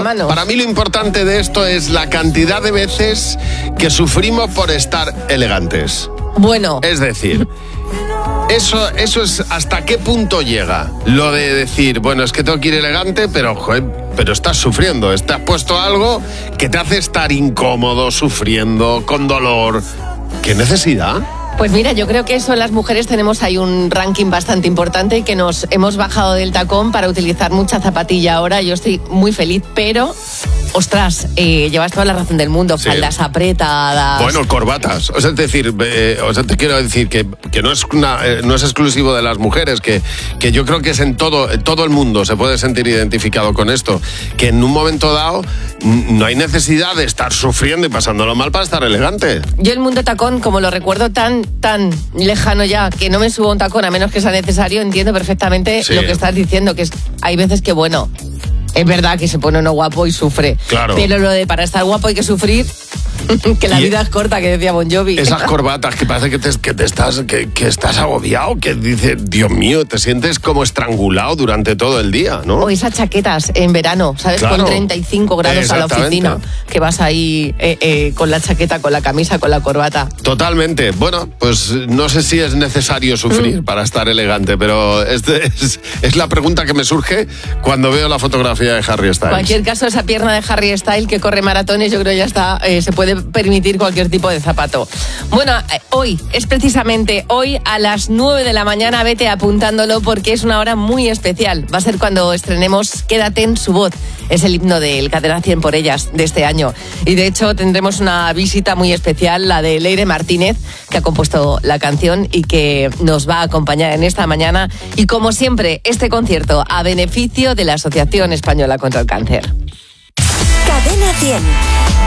manos. Para mí lo importante de esto es la cantidad de veces que sufrimos por estar elegantes. Bueno. Es decir, eso es hasta qué punto llega. Lo de decir, bueno, es que tengo que ir elegante, pero estás sufriendo. Te has puesto algo que te hace estar incómodo, sufriendo, con dolor. ¿Qué necesidad? Pues mira, yo creo que eso las mujeres tenemos ahí un ranking bastante importante y que nos hemos bajado del tacón para utilizar mucha zapatilla ahora. Yo estoy muy feliz, pero... Ostras, llevas toda la razón del mundo, Sí. faldas apretadas. Bueno, corbatas. O sea, es decir, te quiero decir que no es exclusivo de las mujeres, que yo creo que es en todo el mundo se puede sentir identificado con esto, que en un momento dado no hay necesidad de estar sufriendo y pasándolo mal para estar elegante. Yo el mundo tacón, como lo recuerdo tan lejano ya, que no me subo a un tacón a menos que sea necesario, entiendo perfectamente Sí. lo que estás diciendo, que hay veces que, bueno, es verdad que se pone uno guapo y sufre. Claro. Pero lo de para estar guapo hay que sufrir, que la vida es corta, que decía Bon Jovi. Esas corbatas que parece que estás agobiado, que dices, Dios mío, te sientes como estrangulado durante todo el día, ¿no? O esas chaquetas en verano, ¿sabes? Claro. Con 35 grados a la oficina, que vas ahí con la chaqueta, con la camisa, con la corbata. Totalmente. Bueno, pues no sé si es necesario sufrir para estar elegante, pero es la pregunta que me surge cuando veo la fotografía de Harry Styles. En cualquier caso, esa pierna de Harry Styles que corre maratones, yo creo ya está, se puede permitir cualquier tipo de zapato. Bueno, hoy, es precisamente hoy a las 9 de la mañana, vete apuntándolo porque es una hora muy especial. Va a ser cuando estrenemos Quédate en su voz. Es el himno del Cadena 100 por ellas de este año. Y de hecho tendremos una visita muy especial, la de Leire Martínez, que ha compuesto la canción y que nos va a acompañar en esta mañana. Y como siempre, este concierto a beneficio de la Asociación Española contra el Cáncer. Cadena 100.